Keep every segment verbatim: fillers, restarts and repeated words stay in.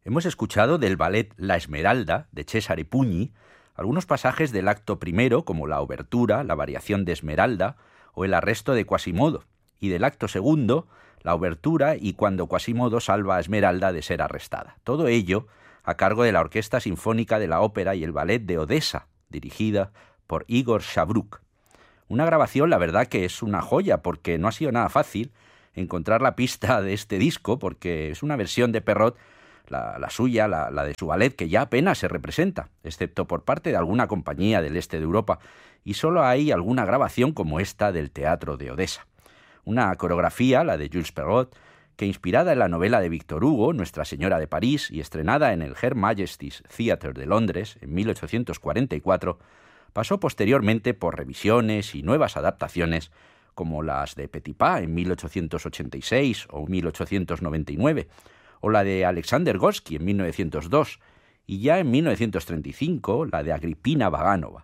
Hemos escuchado del ballet La Esmeralda, de Cesare Pugni, algunos pasajes del acto primero, como la obertura, la variación de Esmeralda o el arresto de Quasimodo, y del acto segundo, la obertura y cuando Quasimodo salva a Esmeralda de ser arrestada. Todo ello a cargo de la Orquesta Sinfónica de la Ópera y el Ballet de Odessa, dirigida por Igor Shavruk. Una grabación, la verdad que es una joya, porque no ha sido nada fácil encontrar la pista de este disco, porque es una versión de Perrot, la, la suya, la, la de su ballet, que ya apenas se representa, excepto por parte de alguna compañía del este de Europa, y solo hay alguna grabación como esta del Teatro de Odessa. Una coreografía, la de Jules Perrot, que inspirada en la novela de Victor Hugo, Nuestra Señora de París, y estrenada en el Her Majesty's Theatre de Londres en mil ochocientos cuarenta y cuatro, pasó posteriormente por revisiones y nuevas adaptaciones, como las de Petipa en mil ochocientos ochenta y seis o mil ochocientos noventa y nueve, o la de Alexander Gorsky en mil novecientos dos, y ya en mil novecientos treinta y cinco la de Agripina Vaganova.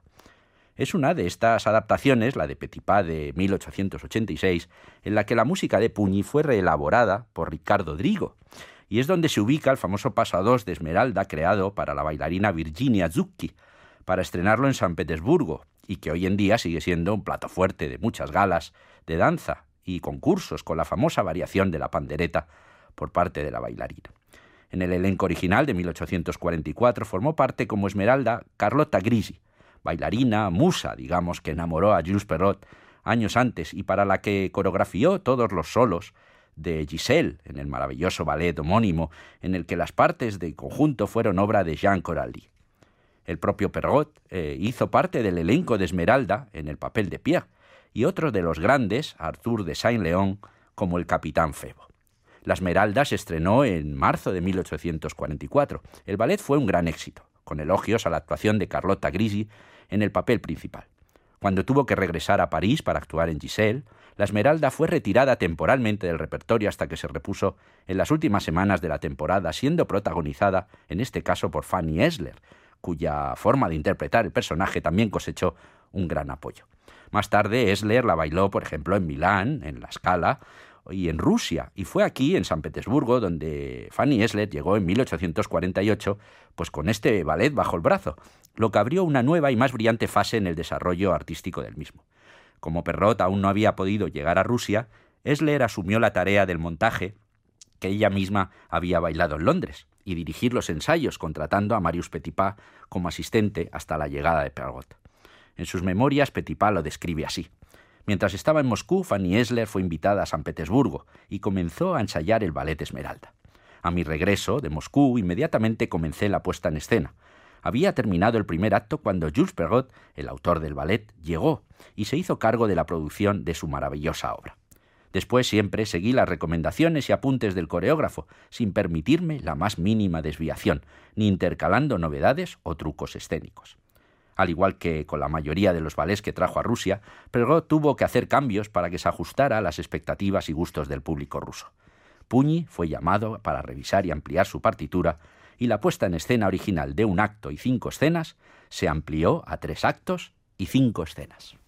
Es una de estas adaptaciones, la de Petipa de mil ochocientos ochenta y seis, en la que la música de Pugni fue reelaborada por Riccardo Drigo, y es donde se ubica el famoso paso a dos de Esmeralda creado para la bailarina Virginia Zucchi, para estrenarlo en San Petersburgo, y que hoy en día sigue siendo un plato fuerte de muchas galas de danza y concursos con la famosa variación de la pandereta por parte de la bailarina. En el elenco original de mil ochocientos cuarenta y cuatro formó parte como Esmeralda Carlotta Grisi, bailarina, musa, digamos, que enamoró a Jules Perrot años antes y para la que coreografió todos los solos de Giselle en el maravilloso ballet homónimo en el que las partes de conjunto fueron obra de Jean Coralli. El propio Perrot eh, hizo parte del elenco de Esmeralda en el papel de Pierre y otro de los grandes, Arthur de Saint-Léon, como el capitán Febo. La Esmeralda se estrenó en marzo de mil ochocientos cuarenta y cuatro. El ballet fue un gran éxito, con elogios a la actuación de Carlotta Grisi en el papel principal. Cuando tuvo que regresar a París para actuar en Giselle, la Esmeralda fue retirada temporalmente del repertorio hasta que se repuso en las últimas semanas de la temporada, siendo protagonizada, en este caso por Fanny Esler, cuya forma de interpretar el personaje también cosechó un gran apoyo. Más tarde, Esler la bailó, por ejemplo, en Milán, en La Scala, y en Rusia, y fue aquí, en San Petersburgo, donde Fanny Esler llegó en mil ochocientos cuarenta y ocho, pues con este ballet bajo el brazo, lo que abrió una nueva y más brillante fase en el desarrollo artístico del mismo. Como Perrot aún no había podido llegar a Rusia, Esler asumió la tarea del montaje que ella misma había bailado en Londres, y dirigir los ensayos, contratando a Marius Petipa como asistente hasta la llegada de Perrot. En sus memorias, Petipa lo describe así: mientras estaba en Moscú, Fanny Esler fue invitada a San Petersburgo y comenzó a ensayar el ballet Esmeralda. A mi regreso de Moscú, inmediatamente comencé la puesta en escena. Había terminado el primer acto cuando Jules Perrot, el autor del ballet, llegó y se hizo cargo de la producción de su maravillosa obra. Después siempre seguí las recomendaciones y apuntes del coreógrafo, sin permitirme la más mínima desviación, ni intercalando novedades o trucos escénicos. Al igual que con la mayoría de los ballets que trajo a Rusia, Perrot tuvo que hacer cambios para que se ajustara a las expectativas y gustos del público ruso. Pugni fue llamado para revisar y ampliar su partitura, y la puesta en escena original de un acto y cinco escenas se amplió a tres actos y cinco escenas.